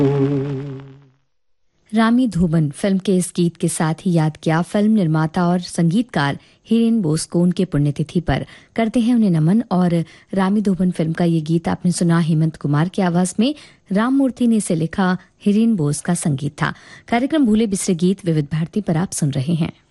Rami धोबन film के इस गीत के साथ ही याद किया फिल्म निर्माता और संगीतकार हिरेन बोस को उनके पुण्यतिथि पर करते हैं उन्हें नमन। और रामी धोबन फिल्म का ये गीत आपने सुना हेमंत कुमार की आवाज में, राम मूर्ति ने इसे लिखा, हिरेन बोस का संगीत था। कार्यक्रम भूले बिसरे गीत विविध भारती पर आप सुन रहे हैं।